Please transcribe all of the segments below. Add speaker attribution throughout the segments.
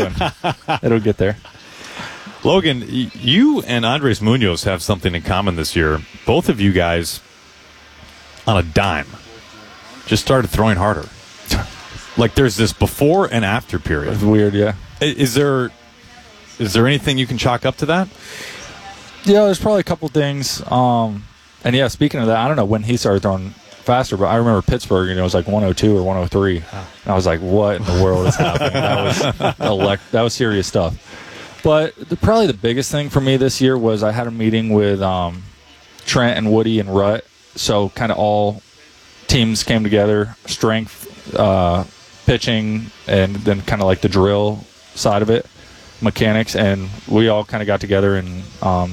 Speaker 1: soon. It'll get there.
Speaker 2: Logan, you and Andres Munoz have something in common this year. Both of you guys, on a dime, just started throwing harder. Like there's this before and after period.
Speaker 1: It's weird, yeah.
Speaker 2: Is there anything you can chalk up to that?
Speaker 1: Yeah, there's probably a couple things. And yeah, speaking of that, I don't know when he started throwing faster, but I remember Pittsburgh, and it was like 102 or 103. And I was like, what in the world is happening? That was serious stuff. But probably the biggest thing for me this year was I had a meeting with Trent and Woody and Rut. So kind of all teams came together, strength, pitching, and then kind of like the drill side of it, mechanics. And we all kind of got together and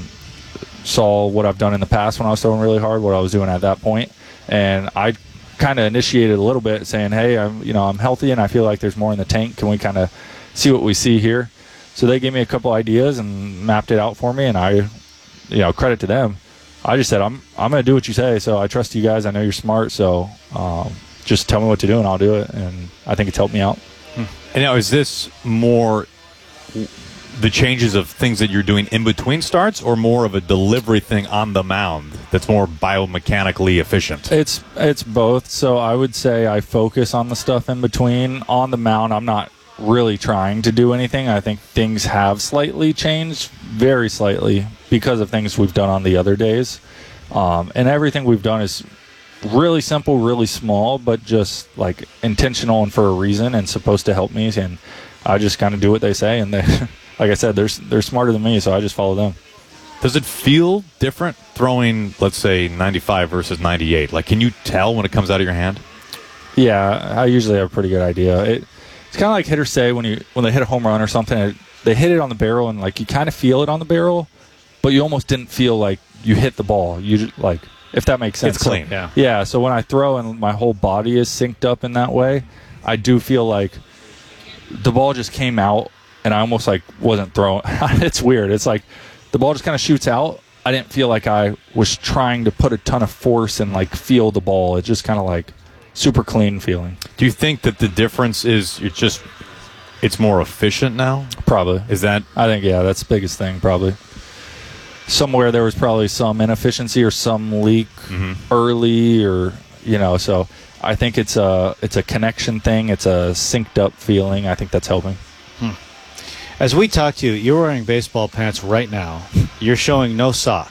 Speaker 1: saw what I've done in the past when I was throwing really hard, what I was doing at that point. And I kind of initiated a little bit saying, hey, I'm healthy and I feel like there's more in the tank. Can we kind of see what we see here? So they gave me a couple ideas and mapped it out for me, and I, credit to them. I just said, I'm going to do what you say, so I trust you guys. I know you're smart, so just tell me what to do, and I'll do it. And I think it's helped me out.
Speaker 2: And now, is this more the changes of things that you're doing in between starts, or more of a delivery thing on the mound that's more biomechanically efficient?
Speaker 1: It's both. So I would say I focus on the stuff in between. On the mound, I'm not really trying to do anything. I think things have slightly changed, very slightly, because of things we've done on the other days. And everything we've done is really simple, really small, but just like intentional and for a reason and supposed to help me. And I just kind of do what they say. And they, like I said, they're smarter than me, so I just follow them.
Speaker 2: Does it feel different throwing, let's say, 95 versus 98? Like, can you tell when it comes out of your hand?
Speaker 1: Yeah, I usually have a pretty good idea. It's kind of like hitters say when they hit a home run or something, they hit it on the barrel and like you kind of feel it on the barrel, but you almost didn't feel like you hit the ball. You just, like, if that makes sense.
Speaker 2: It's clean.
Speaker 1: So, yeah. So when I throw and my whole body is synced up in that way, I do feel like the ball just came out and I almost like wasn't throwing. It's weird. It's like the ball just kind of shoots out. I didn't feel like I was trying to put a ton of force and like feel the ball. It's just kind of like super clean feeling.
Speaker 2: Do you think that the difference is it's more efficient now?
Speaker 1: Probably.
Speaker 2: Is that?
Speaker 1: I think, yeah, that's the biggest thing probably. Somewhere there was probably some inefficiency or some leak early or, so I think it's a connection thing. It's a synced up feeling. I think that's helping.
Speaker 3: As we talk to you, you're wearing baseball pants right now. You're showing no sock.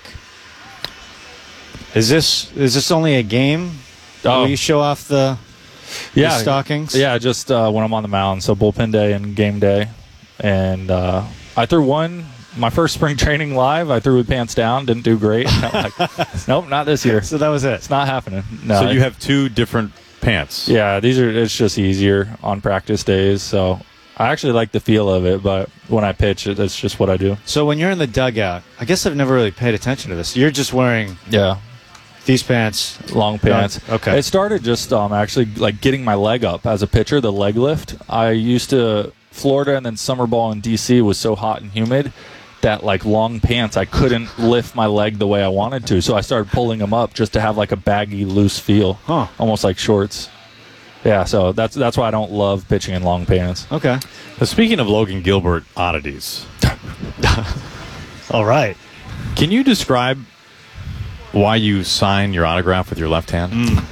Speaker 3: Is this only a game?
Speaker 1: Oh.
Speaker 3: Will you show off the stockings?
Speaker 1: Yeah, just when I'm on the mound. So bullpen day and game day. And I threw my first spring training live. I threw with pants down. Didn't do great. I'm like, nope, not this year.
Speaker 3: So that was it.
Speaker 1: It's not happening. No.
Speaker 2: So you have two different pants.
Speaker 1: Yeah, it's just easier on practice days. So I actually like the feel of it, but when I pitch, that's just what I do.
Speaker 3: So when you're in the dugout, I guess I've never really paid attention to this. You're just wearing these pants.
Speaker 1: Long pants.
Speaker 3: Okay.
Speaker 1: It started just actually like getting my leg up as a pitcher, the leg lift. I used to, Florida and then summer ball in D.C. was so hot and humid that like long pants, I couldn't lift my leg the way I wanted to. So I started pulling them up just to have like a baggy, loose feel, almost like shorts. Yeah, so that's why I don't love pitching in long pants.
Speaker 3: Okay.
Speaker 2: Now, speaking of Logan Gilbert oddities.
Speaker 3: All right.
Speaker 2: Can you describe why you sign your autograph with your left hand?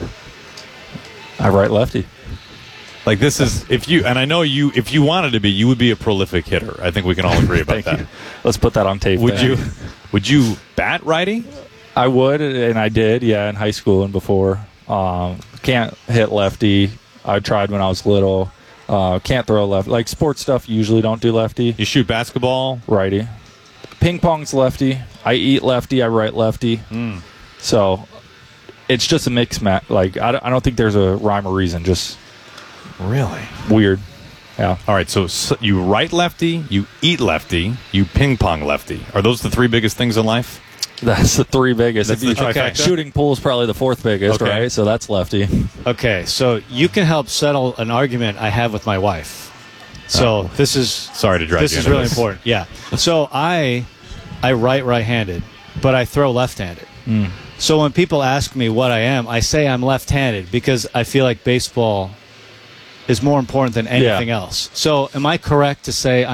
Speaker 1: I write lefty.
Speaker 2: Like this is, if you wanted to be, you would be a prolific hitter. I think we can all agree about that.
Speaker 1: You. Let's put that on tape.
Speaker 2: Would you bat righty?
Speaker 1: I would, and I did, in high school and before. Can't hit lefty. I tried when I was little. Can't throw lefty. Like sports stuff, usually don't do lefty.
Speaker 2: You shoot basketball?
Speaker 1: Righty. Ping pong's lefty. I eat lefty. I write lefty. So it's just a mix match. Like I don't think there's a rhyme or reason. Just
Speaker 2: really
Speaker 1: weird. Yeah.
Speaker 2: All right. So you write lefty. You eat lefty. You ping pong lefty. Are those the three biggest things in life?
Speaker 1: That's the three biggest.
Speaker 2: That's the trifecta?
Speaker 1: Shooting pool is probably the fourth biggest, right? So that's lefty.
Speaker 3: Okay, so you can help settle an argument I have with my wife. So this is
Speaker 2: sorry to drive
Speaker 3: this
Speaker 2: you
Speaker 3: is
Speaker 2: into
Speaker 3: really
Speaker 2: this.
Speaker 3: important. Yeah. So I write right-handed, but I throw left-handed. So when people ask me what I am, I say I'm left-handed because I feel like baseball is more important than anything else. So am I correct to say